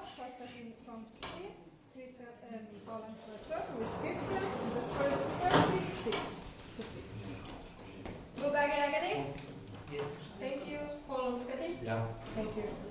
start by starting from 6, Christian and Colin for a circle with Christian, and the first 36 to 6. Go back again? Yes. Thank you. Paul, look at it. Yeah. Thank you.